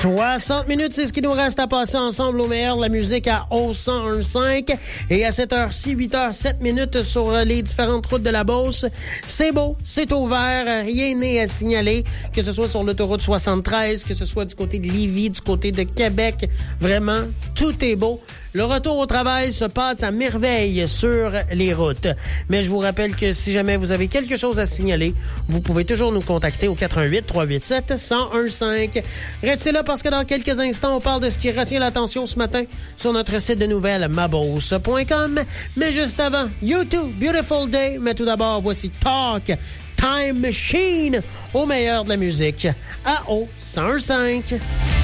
60 minutes, c'est ce qui nous reste à passer ensemble au meilleur de la musique à O101.5. Et à cette heure-ci, 8h07 minutes sur les différentes routes de la Beauce. C'est beau, c'est ouvert, rien n'est à signaler, que ce soit sur l'autoroute 73, que ce soit du côté de Lévis, du côté de Québec. Vraiment, tout est beau. Le retour au travail se passe à merveille sur les routes. Mais je vous rappelle que si jamais vous avez quelque chose à signaler, vous pouvez toujours nous contacter au 88-387-1015. Restez là parce que dans quelques instants, on parle de ce qui retient l'attention ce matin sur notre site de nouvelles mabosse.com. Mais juste avant, YouTube, Beautiful Day. Mais tout d'abord, voici Talk, Time Machine, au meilleur de la musique à O101.5.